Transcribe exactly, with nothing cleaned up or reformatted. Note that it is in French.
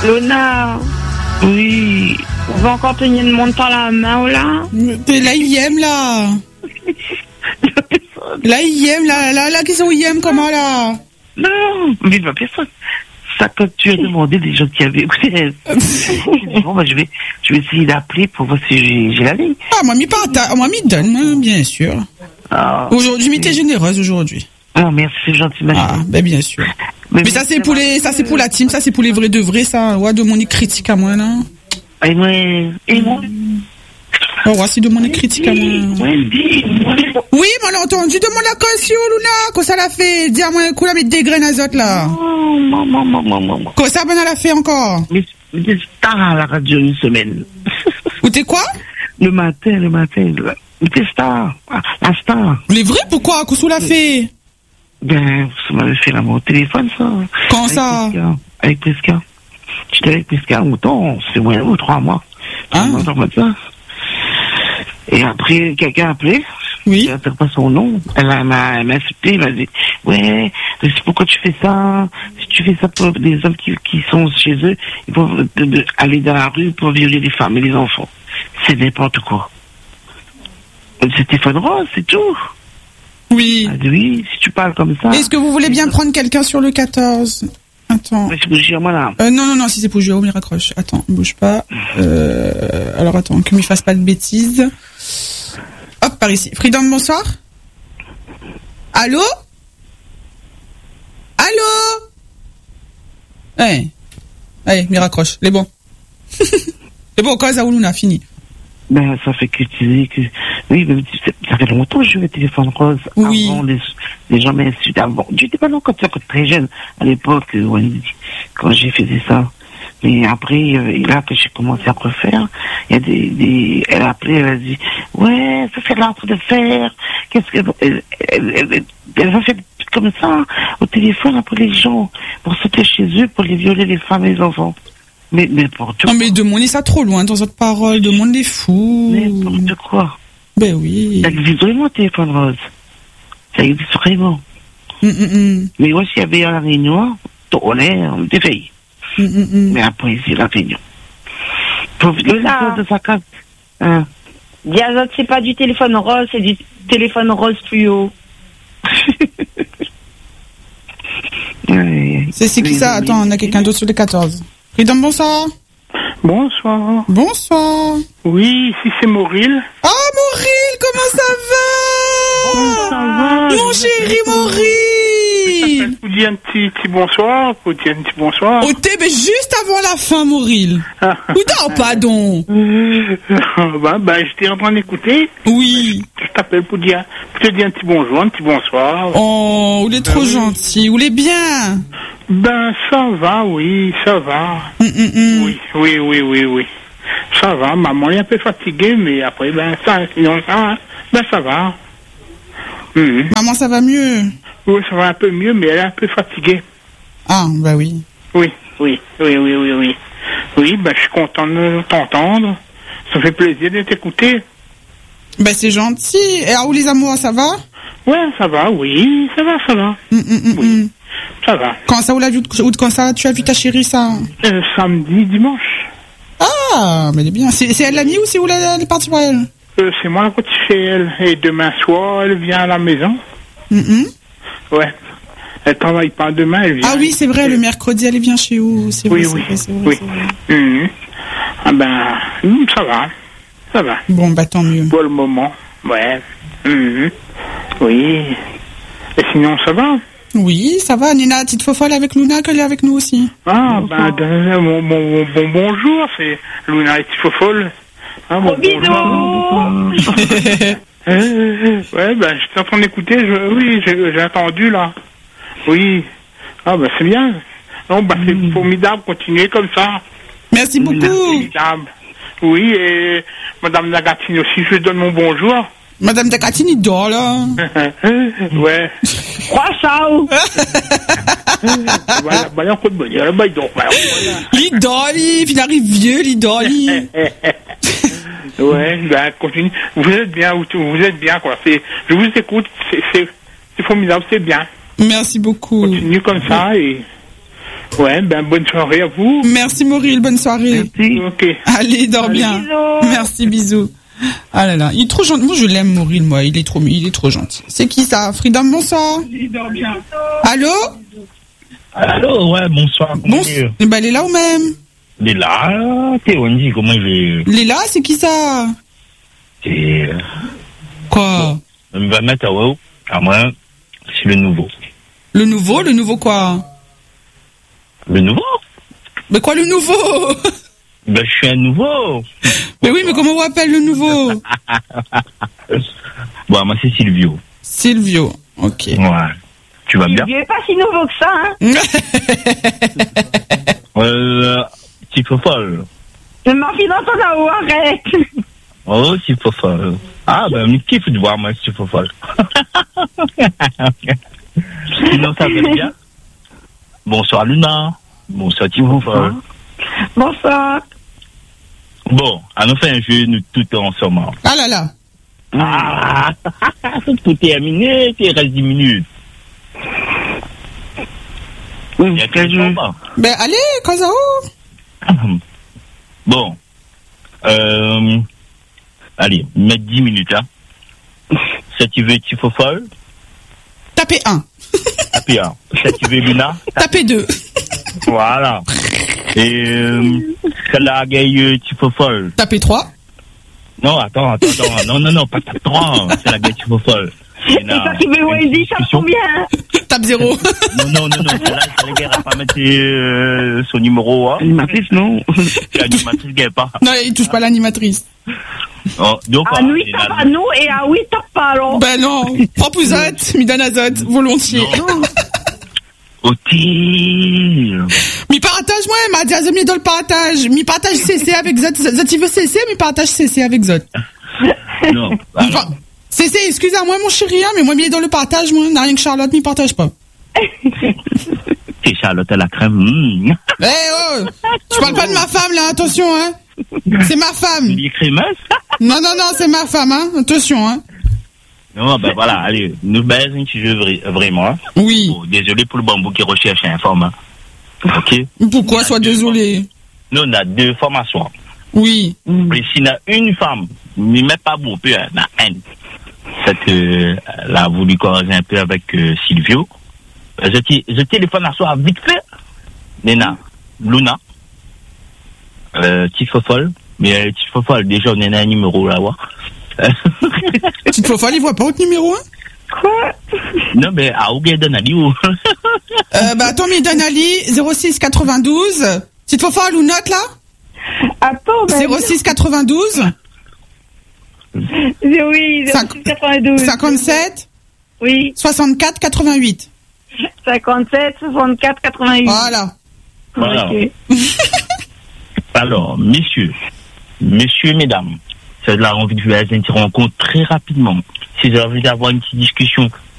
Luna. Oui. On va encore tenir le montant à la main, ou là? Là, il aime, là. Là, il aime, là, là, là, qu'est-ce qu'il aime, comment, là? Non, mais il va personne. Ça, quand tu as demandé des gens qui avaient écouté, bon, bah, je vais, je vais essayer d'appeler pour voir si j'ai, j'ai la ligne. Ah, moi, mi partage, moi, mi donne, hein, bien sûr. Ah, Aujourd'hui, mi t'es généreuse, aujourd'hui. Ah, merci, c'est gentil, ma Ah, ben, bien sûr. Mais, mais ça, c'est pour les, ça, c'est pour la team, ça, c'est pour les vrais de vrais, ça. Ouais, de mon critique à moi, là. Et moi, et moi. Oh, ouais, c'est de mon critique à moi. Oui, mon entendu, demande la caution, Luna. Quoi ça l'a fait? Dis à moi, coup, là, mettre des graines azote, là. Oh, maman, maman, maman. Quoi ça, ben, elle a fait encore? Mais, mais t'es star à la radio une semaine. Ou t'es quoi? Le matin, le matin. Mais t'es star. Ah, la star. Les vrais, pourquoi? Quoi ça l'a fait? Ben, ça m'avait fait l'amour au téléphone, ça. Quand avec ça? Prisca. Avec Prisca. J'étais avec Prisca autant, c'est moins ou trois mois. Hein? Trois mois, comme ça. Et après, quelqu'un a appelé. Oui. Je ne sais pas son nom. Elle m'a, elle m'a insulté, elle m'a dit, ouais, c'est pourquoi tu fais ça? Si tu fais ça pour des hommes qui, qui sont chez eux, ils peuvent de, de, aller dans la rue pour violer les femmes et les enfants. C'est n'importe quoi. C'est Stéphane Rose, c'est tout. Oui. Elle dit, oui, si tu parles comme ça. Est-ce que vous voulez bien prendre quelqu'un sur le quatorze? Attends. Mais c'est pour dire, moi, Euh, non, non, non, si c'est pour Jérôme, il raccroche. Attends, bouge pas. Euh, alors attends, que m'y fasse pas de bêtises. Hop, par ici. Freedom, bonsoir. Allô? Allô? Eh. Allez, m'y raccroche. Les bons. C'est bon, quoi, Zaoulouna, fini. Ben, ça fait que tu dis que, oui, mais ça fait longtemps que je joue au téléphone rose. Oui. Avant, les, les gens m'insultent avant. Je n'étais pas non quand j'étais très jeune, à l'époque, euh, quand j'ai fait ça. Mais après, euh, et là que j'ai commencé à refaire, il y a des, des, elle a appelé, elle a dit, ouais, ça fait l'art de faire. Qu'est-ce que, elle, elle, elle, elle va faire comme ça, au téléphone, après les gens, pour sauter chez eux, pour les violer les femmes et les enfants. Mais, mais pour tout. Non, mais demandez ça trop loin dans votre parole, demande les fous. N'importe quoi. Ben oui. Ça existe vraiment, téléphone rose. Ça existe vraiment. Mm, mm, mm. Mais moi, s'il y avait à la Réunion, on est, on était faillis. Mm, mm, mm. Mais après, c'est la Réunion. Pour le Ah. de sa carte. Hein. Diazote, c'est pas du téléphone rose, c'est du téléphone rose fluo. C'est c'est qui ça? Attends, on a quelqu'un d'autre sur les quatorze. Freedom, bonsoir. Bonsoir. Bonsoir. Oui, ici c'est Mauril. Ah, Mauril, comment ça va? Oh, ça va. Mon chéri Mauril. Vous dis un petit, petit bonsoir, vous dis un petit bonsoir. Au thé, mais juste avant la fin, Mauril. Ou non, pardon. bah, bah, j'étais en train d'écouter. Oui. Je t'appelle pour dire, pour te dire un petit bonjour, un petit bonsoir. Oh, il est trop gentil, il est bien. Ben, ça va, oui, ça va. Mm, mm, mm. Oui, oui, oui, oui, oui. Ça va, maman est un peu fatiguée, mais après, ben, ça, sinon, ça, ben, ça va. Mhm. Maman, ça va mieux? Oui, ça va un peu mieux, mais elle est un peu fatiguée. Ah, bah oui. Oui, oui, oui, oui, oui, oui. Oui, ben, je suis content de t'entendre. Ça fait plaisir de t'écouter. Ben, c'est gentil. Et à où les amours, ça va? Ouais, ça va, oui, ça va, ça va. Mm, mm, mm, Oui. mm. Ça va. Quand ça, où, la, où, quand ça, tu as vu ta chérie, ça? Euh, samedi, dimanche. Ah, mais elle est bien. C'est, c'est elle la nuit ou c'est où la, elle est partie pour elle? Euh, c'est moi la petite chez elle. Et demain soir, elle vient à la maison. Mm-mm. Ouais. Elle travaille pas demain, elle vient. Ah oui, c'est vrai, le mercredi, elle vient chez vous. C'est Oui, vrai, oui, c'est vrai, c'est vrai, oui. c'est vrai. Mhm. Ah ben, hum, ça va. Ça va. Bon, bah tant mieux. Pour le moment. Ouais. Mhm. Oui. Et sinon, ça va? Oui, ça va. Nina, petite fofolle avec Luna, qu'elle est avec nous aussi. Ah, ben, de- mon, mon, bon bonjour, c'est Luna et Tifofol. Ah, bon, bonjour. Euh, ouais, ben, j'étais en train d'écouter, je, oui, j'ai, j'ai attendu, là. Oui. Ah, ben, c'est bien. Non, ben, c'est formidable, continuez comme ça. Merci beaucoup. Formidable. Oui, et Madame Lagatine aussi, je lui donne mon bonjour. Madame Dacatine, il dort, là. Ouais. Croissant. Voilà, bah, là, on peut me dire, là, bah, il dort, bah, voilà. Il dort, il, il arrive vieux, il dort, il. Ouais, ben, continue. Vous êtes bien, vous, vous êtes bien, quoi. C'est, je vous écoute, c'est, c'est, c'est formidable, c'est bien. Merci beaucoup. Continue comme ça et, Ouais, ben bonne soirée à vous. Merci Maureen, bonne soirée. Merci. Ok. Allez, dors Allez, bien. bisous. Merci, bisous. Ah là là, il est trop gentil. Moi, je l'aime, Maureen, moi. Il est trop, il est trop gentil. C'est qui ça? Freedom, bonsoir. Il dort bien. Allô? Allô, ouais, bonsoir. Bon, eh ben, elle est là ou même? Il est là, t'es on dit comment il est. Il est là, c'est qui ça? C'est. Quoi? On va mettre à WoW, à moi, c'est le nouveau. Le nouveau, le nouveau quoi? Le nouveau? Mais quoi le nouveau? Ben, je suis un nouveau. Mais oui, mais comment on appelle le nouveau? Bon, moi, c'est Silvio. Silvio, ok. Ouais. Tu vas bien? Il est pas si nouveau que ça, hein. Euh, petit fofolle. Je m'en fie dans ton là-haut, arrête. Oh, petit fofolle. Ah, ben, mais kiffe de voir moi, petit fofolle. Sinon, ça va bien? Bonsoir, Luna. Bonsoir, petit fofolle. Bonsoir. Bon, on a fait un jeu, nous tous ensemble. Ah là là. Ah, tout est terminé, il reste dix minutes. Il y a quel jeu? Ben allez, Kazao. Bon. Euh, allez, mettre dix minutes, hein. Si tu veux, tu faut folle. Tapez un. Tapez un. Si tu veux, Luna. Tapez deux. Voilà. Et, euh, c'est la gaille, tu faut folle. Tapez trois. Non, attends, attends, attends. Non, non, non, pas tape trois. C'est la gaille, tu faut folle. Et toi qui veux Wendy, ça tombe bien. Tape zéro. Non, non, non, non, c'est là, c'est la guerre à pas mettre euh, son numéro, hein. Animatrice, non. L'animatrice gagne pas. Non, il touche pas l'animatrice. Oh, donc, À nous, il tape à nous et à oui, il tape pas alors. Ben non. Prends Pouzette, mi donne azot, volontiers. Ok. Mi partage moi, m'a dit à mi dans le partage. Mi partage C C avec Zot. Zot il veut C C, mi partage C C avec Zot. Non. Enfin, C C, excusez-moi mon chéri, hein, mais moi mi est dans le partage, moi, n'a rien que Charlotte, mi partage pas. C'est Charlotte à la crème. Mmh. Eh oh, je parle pas de ma femme là, attention hein. C'est ma femme. Les crémeuses. Non non non, c'est ma femme hein, attention hein. Non, ben voilà, allez, nous baisons si je veux vraiment. Oui. Oh, désolé pour le bambou qui recherche un format. Ok. Pourquoi sois désolé. Nous on a deux formations. Oui. Et s'il y a une femme, mais même pas beaucoup, il y en a une. Cette, euh, elle a voulu causer un peu avec euh, Silvio. Je, je téléphone à soi vite fait. Nena, Luna, euh, Tifofol. Mais euh, Tifofol, déjà, on a un numéro là-bas. Petite Fofol, il voit pas votre numéro, hein? Quoi? Non, mais à Ougué Donali ou? Euh, bah, attends, mais Donali, zéro six quatre-vingt-douze. Petite Fofol, ou note, là? Attends, ben. zéro six quatre-vingt-douze. Oui, zéro six quatre-vingt-douze. cinquante-sept. Oui. soixante-quatre quatre-vingt-huit. cinquante-sept, soixante-quatre, quatre-vingt-huit. Voilà. Voilà. Ok. Alors, messieurs, messieurs, mesdames, c'est de la envie de faire une rencontre très rapidement. Si vous avez envie d'avoir une petite discussion